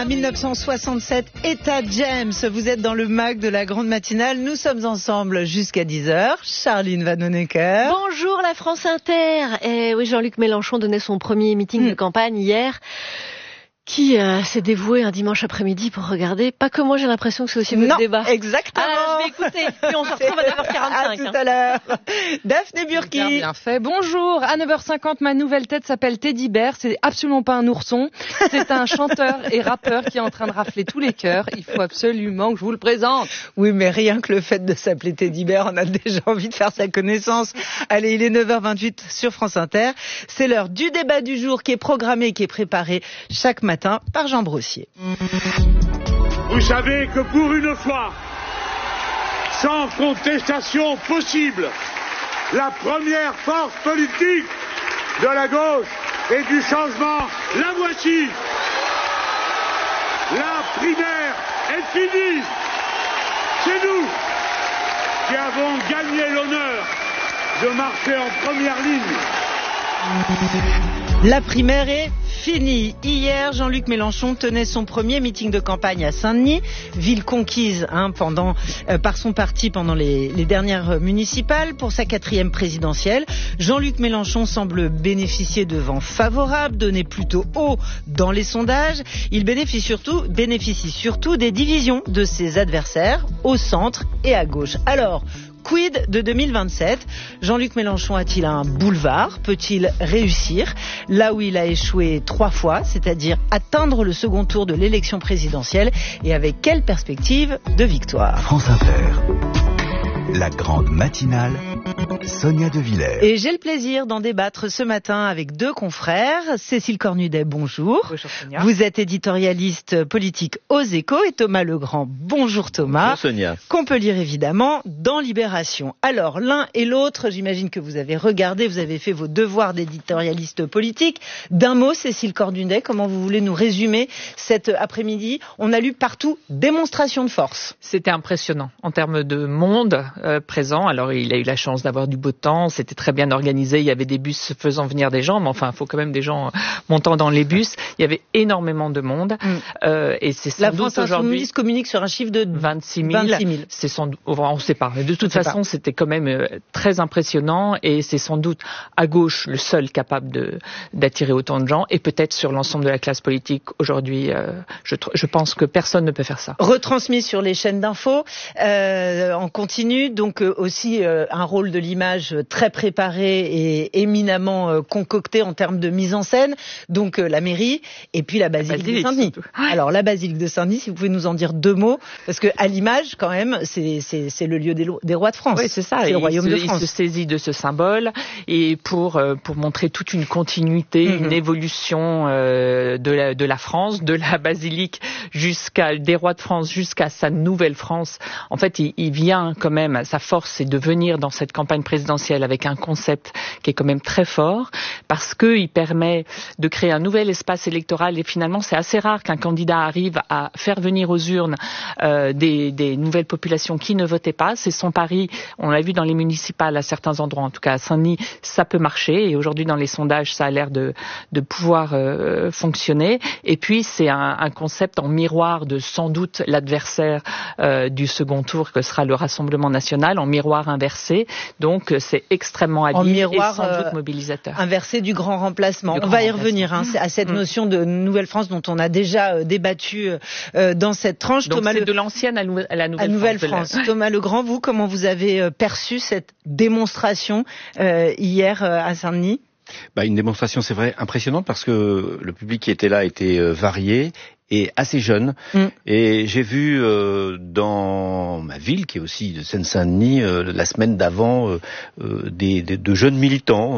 Voilà, 1967, Etta James. Vous êtes dans le MAC de la grande matinale. Nous sommes ensemble jusqu'à 10h. Charline Vanhoenacker. Bonjour la France Inter. Et oui, Jean-Luc Mélenchon donnait son premier meeting de campagne hier. Qui s'est dévoué un dimanche après-midi pour regarder. Pas que moi, j'ai l'impression que c'est aussi votre débat. Exactement. Ah, je vais écouter. Puis on se retrouve à 9h45. À tout à l'heure. Daphné Burki. Bien fait. Bonjour. À 9h50, ma nouvelle tête s'appelle Teddy Bear. C'est absolument pas un ourson. C'est un chanteur et rappeur qui est en train de rafler tous les cœurs. Il faut absolument que je vous le présente. Oui, mais rien que le fait de s'appeler Teddy Bear, on a déjà envie de faire sa connaissance. Allez, il est 9h28 sur France Inter. C'est l'heure du débat du jour qui est programmé, qui est préparé chaque matin par Jean Brossier. Vous savez que pour une fois, sans contestation possible, la première force politique de la gauche et du changement, la voici. La primaire est finie. C'est nous qui avons gagné l'honneur de marcher en première ligne. La primaire est finie. Hier, Jean-Luc Mélenchon tenait son premier meeting de campagne à Saint-Denis, ville conquise par son parti pendant les dernières municipales pour sa 4e présidentielle. Jean-Luc Mélenchon semble bénéficier de vents favorables, donné plutôt haut dans les sondages. Il bénéficie surtout des divisions de ses adversaires au centre et à gauche. Alors, quid de 2027 ? Jean-Luc Mélenchon a-t-il un boulevard ? Peut-il réussir là où il a échoué 3 fois, c'est-à-dire atteindre le second tour de l'élection présidentielle, et avec quelle perspective de victoire ? France Inter, la grande matinale, Sonia De Villers. Et j'ai le plaisir d'en débattre ce matin avec 2 confrères. Cécile Cornudet, bonjour. Bonjour Sonia. Vous êtes éditorialiste politique aux Échos, et Thomas Legrand. Bonjour Thomas. Bonjour Sonia. Qu'on peut lire évidemment dans Libération. Alors, l'un et l'autre, j'imagine que vous avez regardé, vous avez fait vos devoirs d'éditorialiste politique. D'un mot, Cécile Cornudet, comment vous voulez nous résumer cet après-midi ? On a lu partout démonstration de force. C'était impressionnant en termes de monde présent. Alors, il a eu la chance d'avoir du beau temps, c'était très bien organisé, il y avait des bus faisant venir des gens, mais enfin, il faut quand même des gens montant dans les bus. Il y avait énormément de monde. Et c'est sans doute France Insoumise communique sur un chiffre de 26 000. C'est sans doute, on ne sait pas. Mais de toute façon, c'était quand même très impressionnant, et c'est sans doute à gauche le seul capable d'attirer autant de gens, et peut-être sur l'ensemble de la classe politique aujourd'hui. Je pense que personne ne peut faire ça. Retransmis sur les chaînes d'infos en continu, donc aussi un rôle de l'image très préparé et éminemment concocté en termes de mise en scène. Donc la mairie et puis la basilique de Saint-Denis. Alors la basilique de Saint-Denis, si vous pouvez nous en dire 2 mots, parce que à l'image quand même, c'est le lieu des rois de France. Oui, c'est ça. C'est le royaume de France. Il se saisit de ce symbole, et pour montrer toute une continuité, une évolution de la France, de la basilique des rois de France jusqu'à sa nouvelle France. En fait, il vient quand même, sa force, c'est de venir dans cette campagne présidentielle avec un concept qui est quand même très fort, parce qu'il permet de créer un nouvel espace électoral, et finalement c'est assez rare qu'un candidat arrive à faire venir aux urnes des nouvelles populations qui ne votaient pas. C'est son pari, on l'a vu dans les municipales à certains endroits, en tout cas à Saint-Denis, ça peut marcher, et aujourd'hui dans les sondages ça a l'air de pouvoir fonctionner. Et puis c'est un concept en miroir de sans doute l'adversaire du second tour, que sera le Rassemblement national, en miroir inversé. Donc c'est extrêmement habile et sans doute mobilisateur. Inversé du grand remplacement. On va y revenir à cette notion de Nouvelle-France dont on a déjà débattu dans cette tranche. Donc c'est de l'ancienne à la Nouvelle-France. Thomas Legrand, vous, comment vous avez perçu cette démonstration hier à Saint-Denis ? Une démonstration, c'est vrai, impressionnante, parce que le public qui était là était varié et assez jeune. Et j'ai vu dans ma ville, qui est aussi de Seine-Saint-Denis, la semaine d'avant, de jeunes militants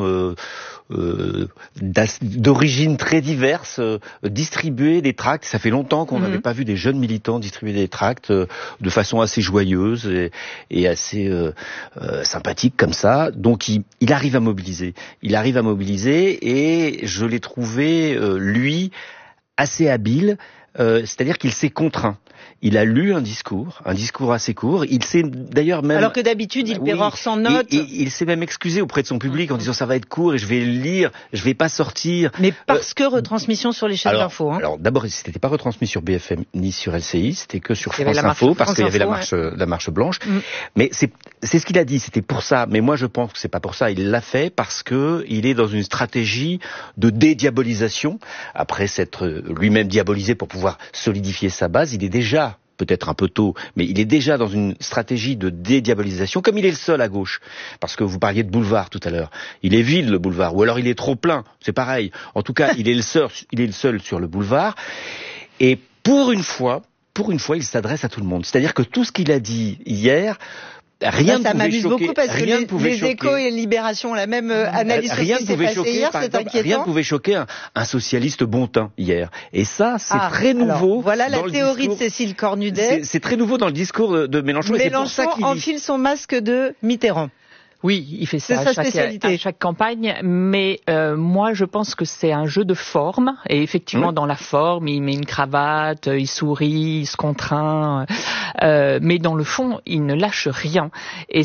d'origines très diverses distribuer des tracts. Ça fait longtemps qu'on n'avait pas vu des jeunes militants distribuer des tracts de façon assez joyeuse et assez sympathique comme ça. Donc il arrive à mobiliser. Et je l'ai trouvé, lui, assez habile, c'est-à-dire qu'il s'est contraint. Il a lu un discours assez court. Il s'est d'ailleurs même... Alors que d'habitude, il pérore sans notes. Il s'est même excusé auprès de son public en disant ça va être court et je vais le lire, je vais pas sortir. Mais parce que retransmission sur les chaînes d'info. Alors d'abord, c'était pas retransmis sur BFM ni sur LCI, c'était que sur France Info parce qu'il y avait la marche blanche. Mais c'est ce qu'il a dit, c'était pour ça. Mais moi, je pense que c'est pas pour ça. Il l'a fait parce que il est dans une stratégie de dédiabolisation. Après s'être lui-même diabolisé pour pouvoir solidifier sa base, il est déjà, peut-être un peu tôt, mais il est déjà dans une stratégie de dédiabolisation, comme il est le seul à gauche. Parce que vous parliez de boulevard tout à l'heure. Il est vide, le boulevard, ou alors il est trop plein, c'est pareil. En tout cas, il est le seul sur le boulevard. Et pour une fois, il s'adresse à tout le monde. C'est-à-dire que tout ce qu'il a dit hier, rien ne pouvait choquer. Ça m'amuse beaucoup parce que les Échos et Libération ont la même analyse sur ce qui s'est passé hier, c'est inquiétant. Rien ne pouvait choquer un socialiste bon teint hier. Et ça, c'est très nouveau. Alors, voilà la théorie de Cécile Cornudet. C'est très nouveau dans le discours de Mélenchon. Mélenchon enfile son masque de Mitterrand. Oui, il fait ça à chaque campagne, mais moi je pense que c'est un jeu de forme, et effectivement dans la forme, il met une cravate, il sourit, il se contraint, mais dans le fond, il ne lâche rien. Et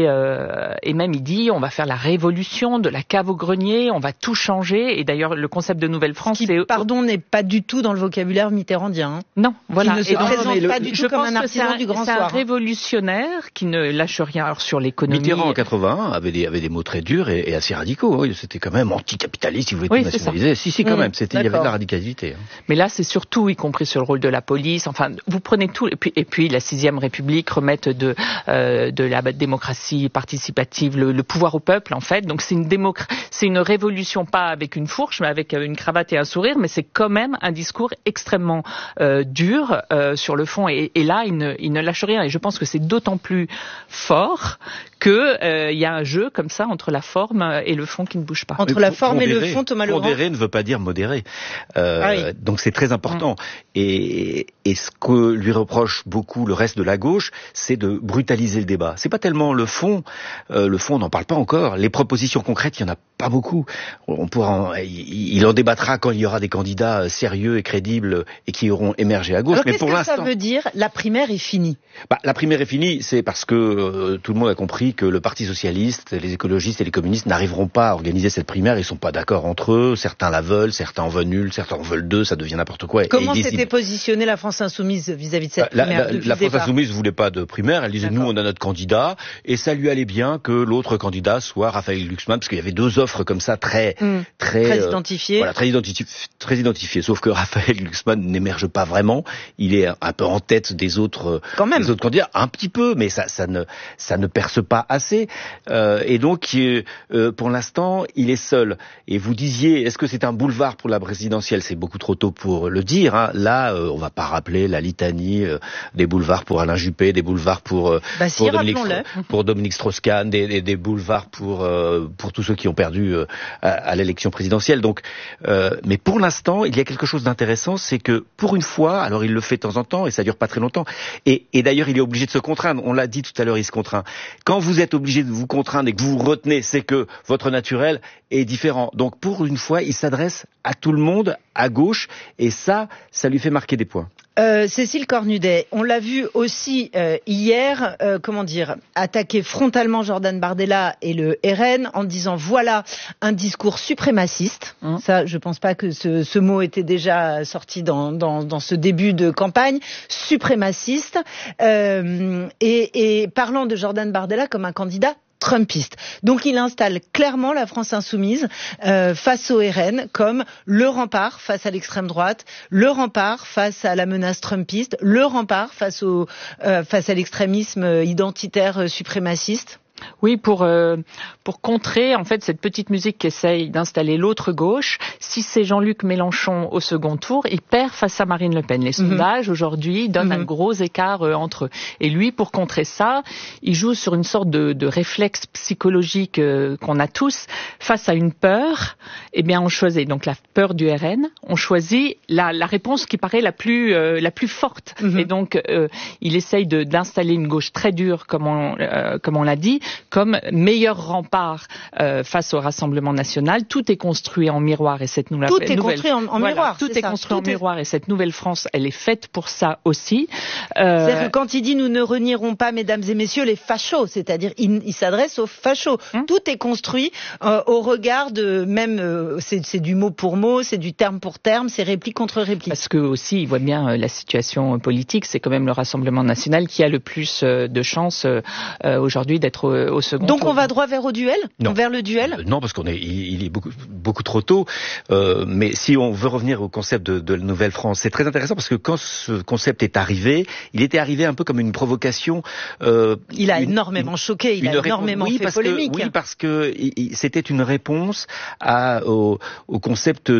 et même il dit, on va faire la révolution de la cave au grenier, on va tout changer, et d'ailleurs le concept de Nouvelle-France... Pardon, n'est pas du tout dans le vocabulaire mitterrandien. Hein. Non, voilà. Il ne se présente pas du tout comme un artisan du grand soir. C'est un révolutionnaire qui ne lâche rien. Alors sur l'économie... Mitterrand en 80 avait des mots très durs et assez radicaux. Oui, c'était quand même anticapitaliste, il voulait tout nationaliser. Si, quand même. Il y avait de la radicalité. Mais là, c'est surtout, y compris sur le rôle de la police. Enfin, vous prenez tout. Et puis la 6e République remettre de la démocratie participative le pouvoir au peuple, en fait. Donc c'est une révolution, pas avec une fourche, mais avec une cravate et un sourire. Mais c'est quand même un discours extrêmement dur sur le fond. Et là, il ne lâche rien. Et je pense que c'est d'autant plus fort que il y a un jeu comme ça entre la forme et le fond qui ne bouge pas. Entre la forme et le fond, Thomas Legrand. Pondérer ne veut pas dire modérer. Donc c'est très important. Et ce que lui reproche beaucoup le reste de la gauche, c'est de brutaliser le débat. C'est pas tellement le fond. Le fond, on n'en parle pas encore. Les propositions concrètes, il y en a pas beaucoup. Il en débattra quand il y aura des candidats sérieux et crédibles et qui auront émergé à gauche. Alors, mais pour l'instant, ça veut dire la primaire est finie? La primaire est finie, c'est parce que tout le monde a compris que le Parti socialiste, les écologistes et les communistes n'arriveront pas à organiser cette primaire. Ils sont pas d'accord entre eux. Certains la veulent, certains en veulent une, certains en veulent deux. Ça devient n'importe quoi. Comment s'était positionnée la France insoumise vis-à-vis de cette primaire? La France insoumise voulait pas de primaire. Elle disait nous on a notre candidat et ça lui allait bien que l'autre candidat soit Raphaël Glucksmann parce qu'il y avait deux offres comme ça très identifiées. Voilà, très identifiées. Sauf que Raphaël Glucksmann n'émerge pas vraiment. Il est un peu en tête des autres candidats, un petit peu, mais ça ne perce pas assez. Et donc, pour l'instant, il est seul. Et vous disiez, est-ce que c'est un boulevard pour la présidentielle? C'est beaucoup trop tôt pour le dire. Hein. Là, on va pas rappeler la litanie des boulevards pour Alain Juppé, des boulevards pour Dominique Strauss-Kahn, des boulevards pour tous ceux qui ont perdu à l'élection présidentielle. Donc, mais pour l'instant, il y a quelque chose d'intéressant, c'est que pour une fois, alors il le fait de temps en temps et ça dure pas très longtemps. Et d'ailleurs, il est obligé de se contraindre. On l'a dit tout à l'heure, il se contraint. Quand vous êtes obligé de vous contraindre et que vous vous retenez, c'est que votre naturel est différent. Donc pour une fois, il s'adresse à tout le monde, à gauche, et ça lui fait marquer des points. Cécile Cornudet, on l'a vu aussi hier, attaquer frontalement Jordan Bardella et le RN en disant voilà un discours suprémaciste. Ça, je pense pas que ce mot était déjà sorti dans ce début de campagne. Suprémaciste et parlant de Jordan Bardella comme un candidat trumpiste. Donc il installe clairement la France insoumise face au RN comme le rempart face à l'extrême droite, le rempart face à la menace trumpiste, le rempart face à l'extrémisme identitaire suprémaciste. Oui, pour contrer en fait cette petite musique qui essaye d'installer l'autre gauche. Si c'est Jean-Luc Mélenchon au second tour, il perd face à Marine Le Pen. Les sondages aujourd'hui donnent un gros écart entre eux. Et lui, pour contrer ça, il joue sur une sorte de réflexe psychologique qu'on a tous face à une peur. Eh bien, on choisit donc la peur du RN. On choisit la réponse qui paraît la plus forte. Et donc, il essaye d'installer une gauche très dure, comme on l'a dit. comme meilleur rempart face au Rassemblement national. Tout est construit en miroir et cette nouvelle tout est construit en miroir. Tout est construit en miroir et cette nouvelle France, elle est faite pour ça aussi. C'est-à-dire que quand il dit nous ne renierons pas, mesdames et messieurs, les fachos, c'est-à-dire il s'adresse aux fachos. Tout est construit au regard de même c'est du mot pour mot, c'est du terme pour terme, c'est réplique contre réplique. Parce que aussi, il voit bien la situation politique, c'est quand même le Rassemblement national qui a le plus de chances aujourd'hui d'être au second tour. Donc on va droit vers le duel. Non, parce il est beaucoup trop tôt. Mais si on veut revenir au concept de Nouvelle France, c'est très intéressant parce que quand ce concept est arrivé, il était arrivé un peu comme une provocation. Il a énormément choqué, il a énormément fait polémique. Oui, parce que c'était une réponse au concept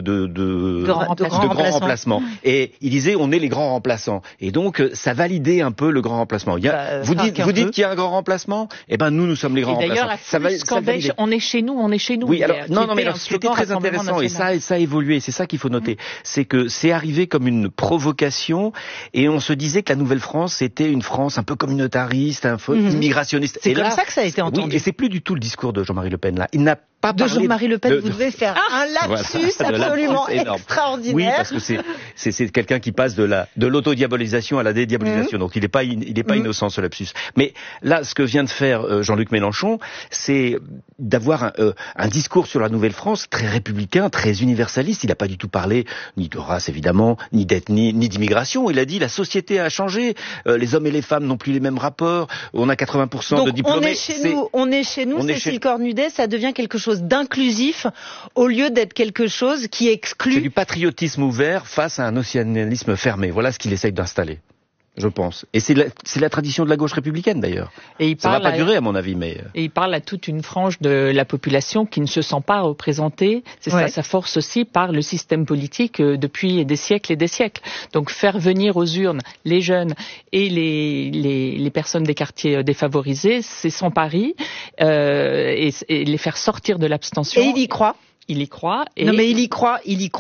de grand remplacement. Et il disait on est les grands remplaçants. Et donc ça validait un peu le grand remplacement. Vous dites qu'il y a un grand remplacement, eh ben nous sommes les grands remplaçants. D'ailleurs, on est chez nous. Oui, alors ce qui était très intéressant et ça a évolué, c'est ça qu'il faut noter, c'est que c'est arrivé comme une provocation et on se disait que la Nouvelle-France c'était une France un peu communautariste, un peu immigrationniste. C'est comme ça que ça a été entendu. Oui, et c'est plus du tout le discours de Jean-Marie Le Pen là. Il n'a pas de Jean-Marie Le Pen, vous devez faire un lapsus absolument extraordinaire. Oui, parce que c'est quelqu'un qui passe de l'autodiabolisation à la dédiabolisation. Donc il n'est pas innocent ce lapsus. Mais là, ce que vient de faire Jean-Luc Mélenchon, c'est d'avoir un discours sur la Nouvelle-France très républicain, très universaliste. Il n'a pas du tout parlé ni de race évidemment, ni d'ethnie, ni d'immigration. Il a dit la société a changé, les hommes et les femmes n'ont plus les mêmes rapports. On a 80% donc, de diplômés. On est chez nous, Cécile Cornudet, ça devient quelque chose d'inclusif au lieu d'être quelque chose qui exclut. C'est du patriotisme ouvert face à un nationalisme fermé. Voilà ce qu'il essaye d'installer, je pense. Et c'est la tradition de la gauche républicaine d'ailleurs. Ça va pas durer à mon avis, mais... Et il parle à toute une frange de la population qui ne se sent pas représentée. C'est ça sa force aussi par le système politique depuis des siècles et des siècles. Donc faire venir aux urnes les jeunes et les personnes des quartiers défavorisés, c'est son pari et les faire sortir de l'abstention. Et il y croit. Il y croit. Non mais il y croit.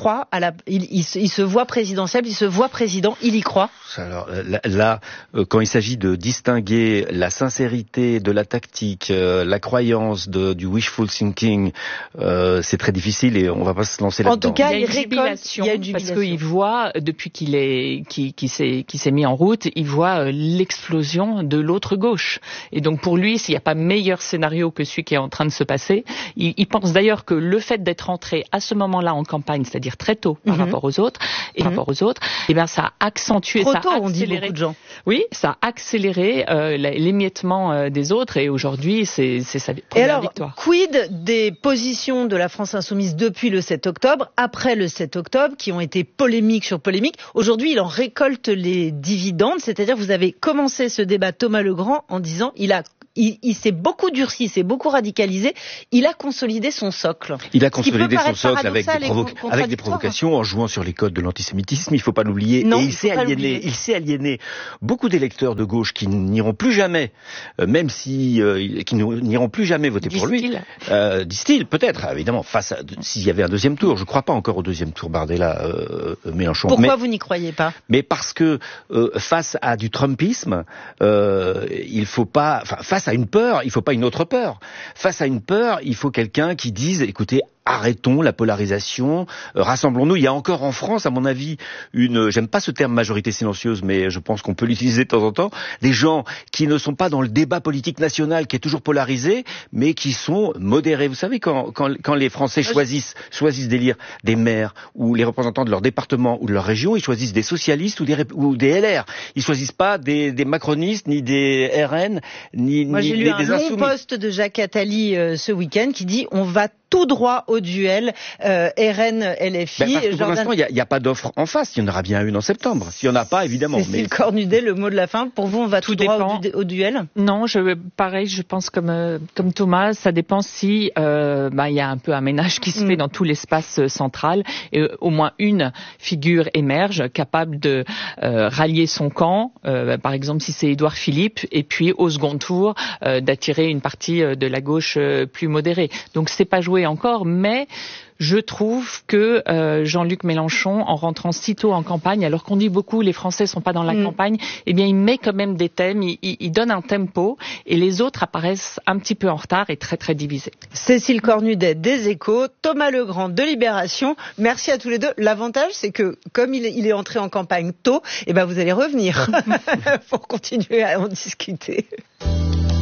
Il se voit présidentiel, il se voit président. Il y croit. Alors là, quand il s'agit de distinguer la sincérité de la tactique, la croyance du wishful thinking, c'est très difficile et on va pas se lancer là-dedans. En tout cas, il y a une jubilation parce qu'il voit depuis qu'il s'est mis en route, il voit l'explosion de l'autre gauche. Et donc pour lui, s'il n'y a pas meilleur scénario que celui qui est en train de se passer, il pense d'ailleurs que le fait d'être rentré à ce moment-là en campagne, c'est-à-dire très tôt par rapport aux autres, et bien ça a accentué, ça a accéléré. On dit beaucoup de gens. Oui, ça a accéléré l'émiettement des autres et aujourd'hui c'est sa première victoire. Quid des positions de la France insoumise depuis le 7 octobre, après le 7 octobre, qui ont été polémiques sur polémiques. Aujourd'hui, il en récolte les dividendes, c'est-à-dire vous avez commencé ce débat Thomas Legrand en disant il s'est beaucoup durci, il s'est beaucoup radicalisé, il a consolidé son socle. Il a consolidé son socle avec des provocations en jouant sur les codes de l'antisémitisme, il ne faut pas l'oublier. Et il s'est aliéné beaucoup d'électeurs de gauche qui n'iront plus jamais, même si qui n'iront plus jamais voter pour lui. Disent-ils, peut-être, évidemment, s'il y avait un deuxième tour. Je ne crois pas encore au deuxième tour, Bardella, Mélenchon. Pourquoi vous n'y croyez pas? Mais parce que face à du Trumpisme, il faut pas, face à une peur, il ne faut pas une autre peur. Face à une peur, il faut quelqu'un qui dise, écoutez, arrêtons la polarisation, rassemblons-nous. Il y a encore en France, à mon avis, j'aime pas ce terme majorité silencieuse, mais je pense qu'on peut l'utiliser de temps en temps, des gens qui ne sont pas dans le débat politique national qui est toujours polarisé, mais qui sont modérés. Vous savez, quand les Français choisissent d'élire des maires ou les représentants de leur département ou de leur région, ils choisissent des socialistes ou des LR. Ils choisissent pas des macronistes, ni des RN, ni des insoumis. Moi, j'ai lu un long post de Jacques Attali ce week-end qui dit on va tout droit au duel RN-LFI. Pour l'instant, il n'y a pas d'offre en face. Il y en aura bien une en septembre. S'il n'y en a pas, évidemment. Cécile Cornudet, le mot de la fin. Pour vous, on va tout droit au duel? Non, pareil, je pense comme Thomas. Ça dépend si il y a un peu un ménage qui se fait dans tout l'espace central et au moins une figure émerge capable de rallier son camp. Par exemple, si c'est Édouard Philippe, et puis au second tour d'attirer une partie de la gauche plus modérée. Donc c'est pas joué encore, mais je trouve que Jean-Luc Mélenchon, en rentrant si tôt en campagne, alors qu'on dit beaucoup les Français sont pas dans la campagne, eh bien il met quand même des thèmes, il donne un tempo, et les autres apparaissent un petit peu en retard et très très divisés. Cécile Cornudet des Échos, Thomas Legrand de Libération. Merci à tous les deux. L'avantage, c'est que comme il est entré en campagne tôt, eh ben vous allez revenir pour continuer à en discuter.